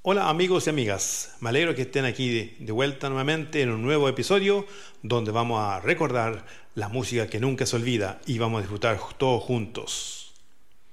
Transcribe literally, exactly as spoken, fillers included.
Hola amigos y amigas, me alegro que estén aquí de, de vuelta nuevamente en un nuevo episodio donde vamos a recordar la música que nunca se olvida y vamos a disfrutar todos juntos.